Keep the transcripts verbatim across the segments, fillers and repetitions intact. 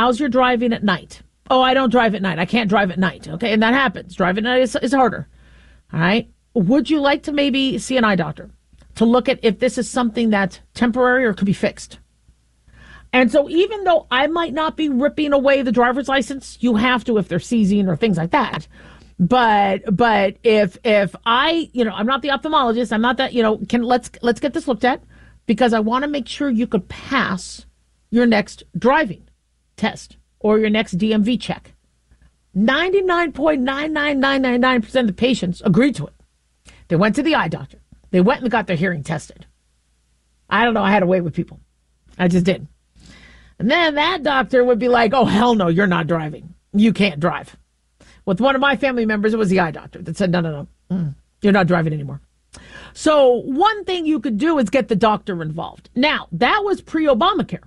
how's your driving at night? Oh, I don't drive at night. I can't drive at night. Okay, and that happens. Driving at night is, is harder. All right. Would you like to maybe see an eye doctor to look at if this is something that's temporary or could be fixed? And so even though I might not be ripping away the driver's license, you have to if they're seizing or things like that. But but if if I, you know, I'm not the ophthalmologist, I'm not that, you know, can let's let's get this looked at because I want to make sure you could pass your next driving test or your next D M V check. ninety-nine point nine nine nine nine nine percent of the patients agreed to it. They went to the eye doctor. They went and got their hearing tested. I don't know. I had a way with people. I just did. And then that doctor would be like, oh, hell no, you're not driving. You can't drive. With one of my family members, it was the eye doctor that said, no, no, no, mm, you're not driving anymore. So one thing you could do is get the doctor involved. Now, that was pre-Obamacare.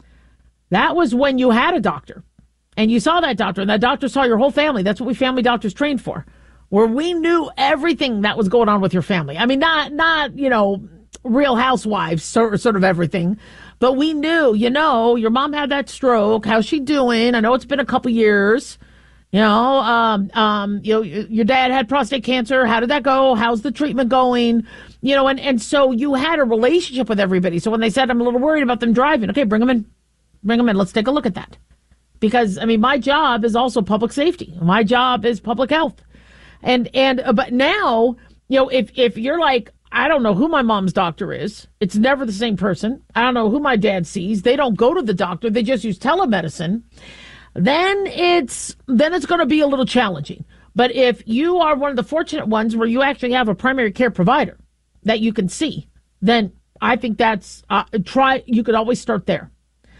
That was when you had a doctor and you saw that doctor and that doctor saw your whole family. That's what we family doctors trained for, where we knew everything that was going on with your family. I mean, not, not, you know, Real Housewives, sort, sort of everything, but we knew, you know, your mom had that stroke. How's she doing? I know it's been a couple years. You know, um, um, you know, your dad had prostate cancer. How did that go? How's the treatment going? You know, and, and so you had a relationship with everybody. So when they said, I'm a little worried about them driving, okay, bring them in. Bring them in. Let's take a look at that. Because, I mean, my job is also public safety. My job is public health. And, and, uh, but now, you know, if, if you're like, I don't know who my mom's doctor is. It's never the same person. I don't know who my dad sees. They don't go to the doctor. They just use telemedicine. Then it's then it's going to be a little challenging. But if you are one of the fortunate ones where you actually have a primary care provider that you can see, then I think that's uh, try. You could always start there.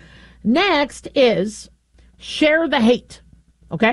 Next is share the hate. Okay,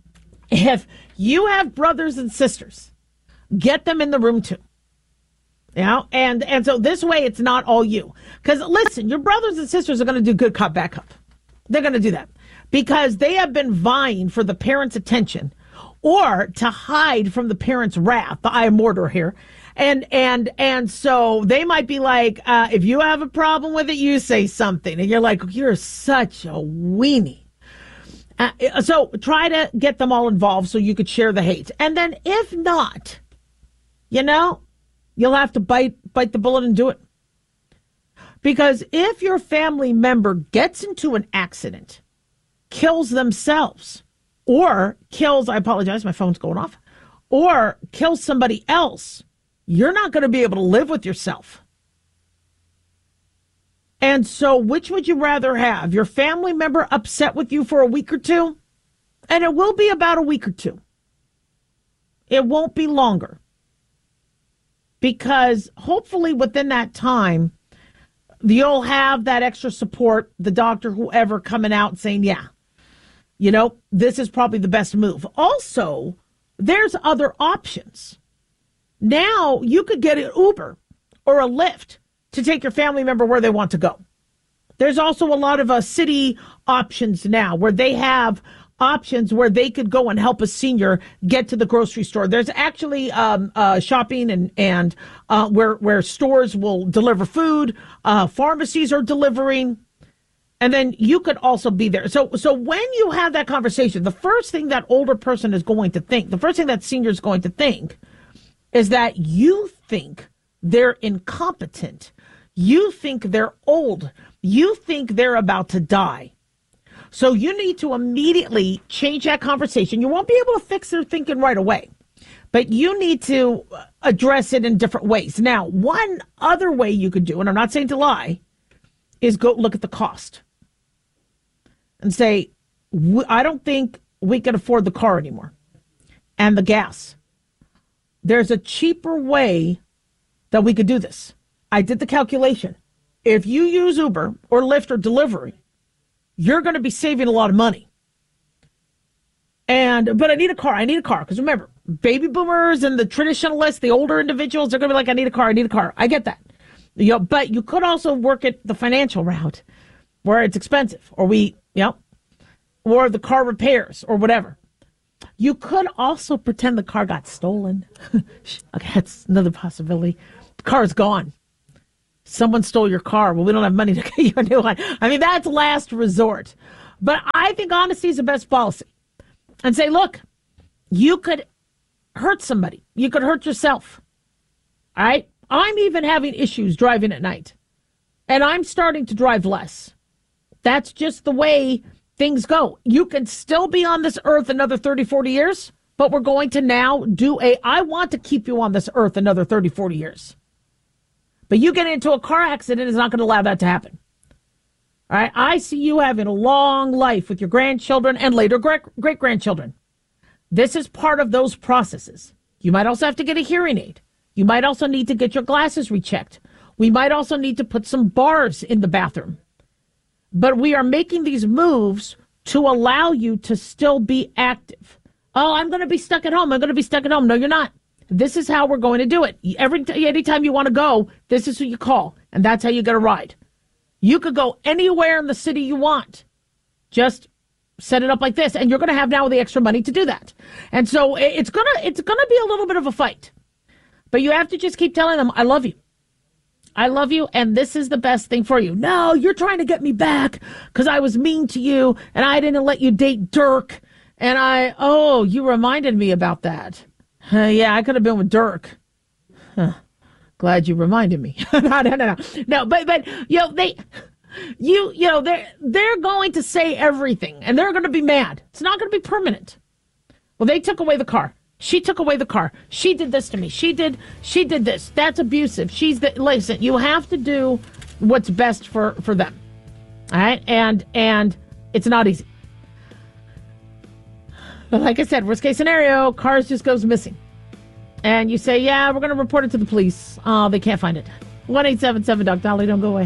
if you have brothers and sisters, get them in the room too. You know, and and so this way it's not all you. Because listen, your brothers and sisters are going to do good cop bad cop. They're going to do that. Because they have been vying for the parents' attention or to hide from the parents' wrath. I am Mordor here. And and and so they might be like, uh, if you have a problem with it, you say something. And you're like, you're such a weenie. Uh, so try to get them all involved so you could share the hate. And then if not, you know, you'll have to bite bite the bullet and do it. Because if your family member gets into an accident, kills themselves, or kills, I apologize, my phone's going off, or kills somebody else, you're not going to be able to live with yourself. And so which would you rather have? Your family member upset with you for a week or two? And it will be about a week or two. It won't be longer. Because hopefully within that time, you'll have that extra support, the doctor, whoever, coming out saying, yeah, you know, this is probably the best move. Also, there's other options. Now you could get an Uber or a Lyft to take your family member where they want to go. There's also a lot of uh, city options now where they have options where they could go and help a senior get to the grocery store. There's actually um, uh, shopping and and uh, where where stores will deliver food. Uh, pharmacies are delivering. And then you could also be there. So so when you have that conversation, the first thing that older person is going to think, the first thing that senior is going to think is that you think they're incompetent. You think they're old. You think they're about to die. So you need to immediately change that conversation. You won't be able to fix their thinking right away, but you need to address it in different ways. Now, one other way you could do, and I'm not saying to lie, is go look at the cost. And say, I don't think we can afford the car anymore and the gas. There's a cheaper way that we could do this. I did the calculation. If you use Uber or Lyft or delivery, you're going to be saving a lot of money. And, but I need a car. I need a car. Because remember, baby boomers and the traditionalists, the older individuals, they're going to be like, I need a car. I need a car. I get that. You know, but you could also work at the financial route where it's expensive, or we, you know, or the car repairs or whatever. You could also pretend the car got stolen. Okay, that's another possibility. The car's gone. Someone stole your car. Well, we don't have money to get you a new one. I mean, that's last resort. But I think honesty is the best policy. And say, look, you could hurt somebody. You could hurt yourself. All right? I'm even having issues driving at night. And I'm starting to drive less. That's just the way things go. You can still be on this earth another thirty, forty years, but we're going to now do a, I want to keep you on this earth another thirty, forty years. But you get into a car accident is not going to allow that to happen. All right? I see you having a long life with your grandchildren and later great-grandchildren. This is part of those processes. You might also have to get a hearing aid. You might also need to get your glasses rechecked. We might also need to put some bars in the bathroom. But we are making these moves to allow you to still be active. Oh, I'm going to be stuck at home. I'm going to be stuck at home. No, you're not. This is how we're going to do it. Every anytime you want to go, this is who you call, and that's how you get a ride. You could go anywhere in the city you want. Just set it up like this, and you're going to have now the extra money to do that. And so it's gonna it's gonna be a little bit of a fight, but you have to just keep telling them, "I love you. I love you, and this is the best thing for you." No, you're trying to get me back because I was mean to you, and I didn't let you date Dirk. And I, oh, you reminded me about that. Uh, yeah, I could have been with Dirk. Huh. Glad you reminded me. no, no, no, no. No, but, but, you know, they, you, you know, they're, they're going to say everything, and they're going to be mad. It's not going to be permanent. Well, they took away the car. She took away the car. She did this to me. She did, she did this. That's abusive. She's the, listen, you have to do what's best for, for them. All right. And, and it's not easy. But like I said, worst case scenario, cars just goes missing. And you say, yeah, we're going to report it to the police. Oh, they can't find it. one eight seven seven Doc Dolly, don't go away.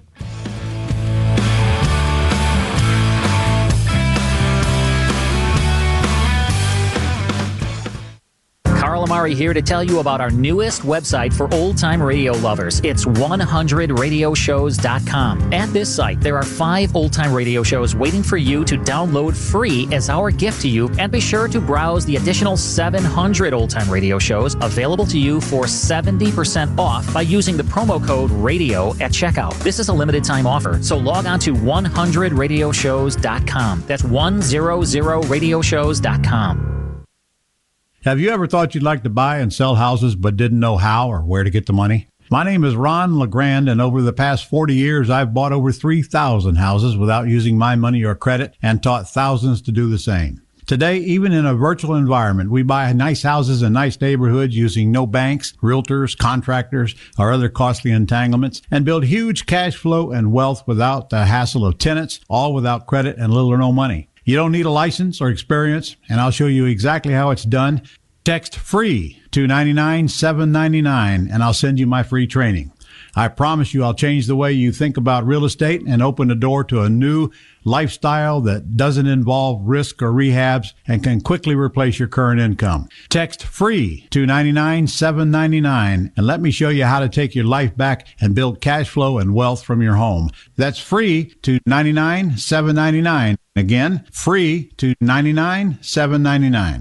Carl Amari here to tell you about our newest website for old-time radio lovers. It's one hundred radio shows dot com. At this site, there are five old-time radio shows waiting for you to download free as our gift to you, and be sure to browse the additional seven hundred old-time radio shows available to you for seventy percent off by using the promo code RADIO at checkout. This is a limited-time offer, so log on to one hundred radio shows dot com. That's one hundred radio shows dot com. Have you ever thought you'd like to buy and sell houses but didn't know how or where to get the money? My name is Ron LeGrand, and over the past forty years, I've bought over three thousand houses without using my money or credit, and taught thousands to do the same. Today, even in a virtual environment, we buy nice houses in nice neighborhoods using no banks, realtors, contractors, or other costly entanglements, and build huge cash flow and wealth without the hassle of tenants, all without credit and little or no money. You don't need a license or experience, and I'll show you exactly how it's done. Text FREE to nine nine seven nine nine, and I'll send you my free training. I promise you I'll change the way you think about real estate and open the door to a new lifestyle that doesn't involve risk or rehabs and can quickly replace your current income. Text FREE to nine nine seven nine nine, and let me show you how to take your life back and build cash flow and wealth from your home. That's FREE to nine nine seven nine nine. Again, FREE to nine nine seven nine nine.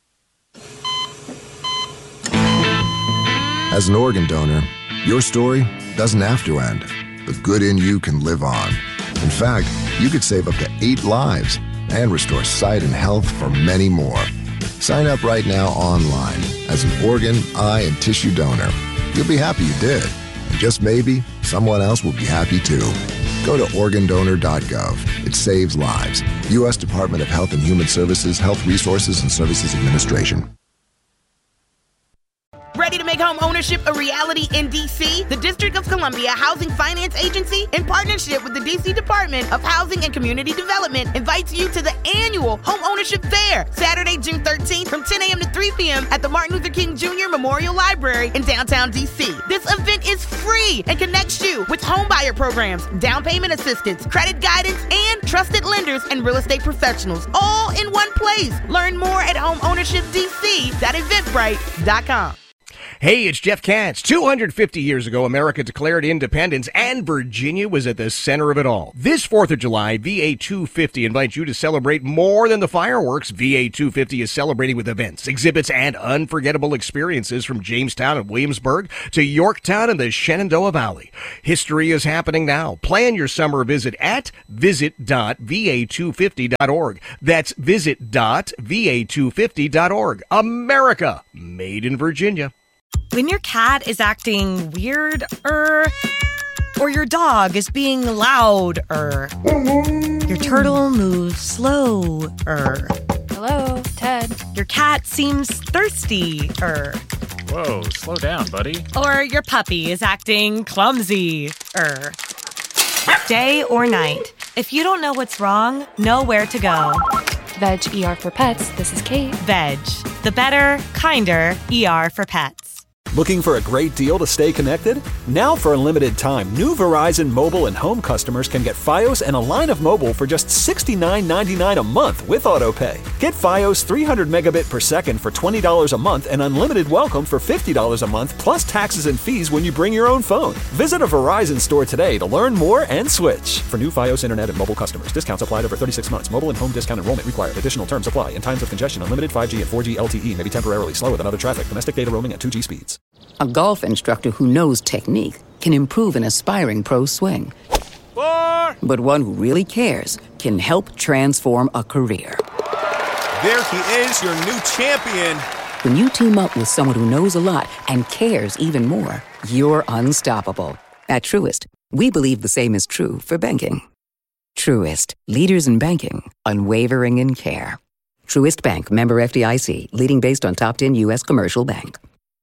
As an organ donor, your story doesn't have to end. The good in you can live on. In fact, you could save up to eight lives and restore sight and health for many more. Sign up right now online as an organ, eye, and tissue donor. You'll be happy you did. And just maybe, someone else will be happy too. Go to organ donor dot gov. It saves lives. U S Department of Health and Human Services, Health Resources and Services Administration. Ready to make home ownership a reality in D C? The District of Columbia Housing Finance Agency, in partnership with the D C Department of Housing and Community Development, invites you to the annual Home Ownership Fair, Saturday, June thirteenth from ten a.m. to three p.m. at the Martin Luther King Junior Memorial Library in downtown D C. This event is free and connects you with homebuyer programs, down payment assistance, credit guidance, and trusted lenders and real estate professionals, all in one place. Learn more at home ownership d c dot eventbrite dot com. Hey, it's Jeff Katz. two hundred fifty years ago, America declared independence, and Virginia was at the center of it all. This fourth of July, V A two fifty invites you to celebrate more than the fireworks. V A two fifty is celebrating with events, exhibits, and unforgettable experiences from Jamestown and Williamsburg to Yorktown and the Shenandoah Valley. History is happening now. Plan your summer visit at visit dot v a two fifty dot org. That's visit dot v a two fifty dot org. America, made in Virginia. When your cat is acting weird, er, or your dog is being loud, er, your turtle moves slow, er. Hello, Ted. Your cat seems thirsty, er. Whoa, slow down, buddy. Or your puppy is acting clumsy, er. Day or night, if you don't know what's wrong, know where to go. Veg E R for Pets, this is Kate. Veg, the better, kinder E R for pets. Looking for a great deal to stay connected? Now for a limited time, new Verizon mobile and home customers can get Fios and a line of mobile for just sixty-nine ninety-nine a month with AutoPay. Get Fios three hundred megabit per second for twenty dollars a month and unlimited welcome for fifty dollars a month plus taxes and fees when you bring your own phone. Visit a Verizon store today to learn more and switch. For new Fios internet and mobile customers, discounts applied over thirty-six months. Mobile and home discount enrollment required. Additional terms apply. In times of congestion, unlimited five G and four G L T E may be temporarily slower than other traffic. Domestic data roaming at two G speeds. A golf instructor who knows technique can improve an aspiring pro's swing. Four. But one who really cares can help transform a career. There he is, your new champion. When you team up with someone who knows a lot and cares even more, you're unstoppable. At Truist, we believe the same is true for banking. Truist, leaders in banking, unwavering in care. Truist Bank, member F D I C, leading based on top ten U S commercial bank.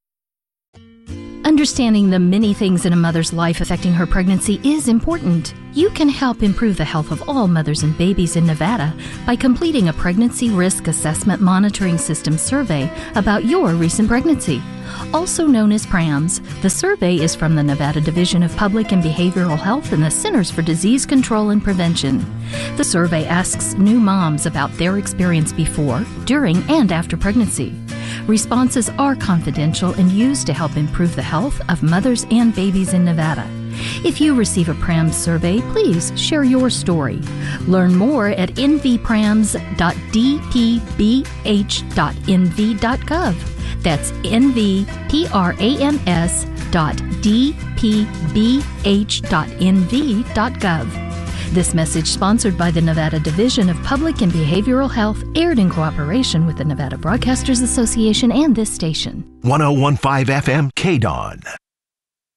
Understanding the many things in a mother's life affecting her pregnancy is important. You can help improve the health of all mothers and babies in Nevada by completing a Pregnancy Risk Assessment Monitoring System survey about your recent pregnancy. Also known as PRAMS, the survey is from the Nevada Division of Public and Behavioral Health and the Centers for Disease Control and Prevention. The survey asks new moms about their experience before, during, and after pregnancy. Responses are confidential and used to help improve the health of mothers and babies in Nevada. If you receive a PRAMS survey, please share your story. Learn more at n v prams dot d p b h dot n v dot gov. That's n v prams dot d p b h dot n v dot gov. This message, sponsored by the Nevada Division of Public and Behavioral Health, aired in cooperation with the Nevada Broadcasters Association and this station. one oh one point five F M K D O N.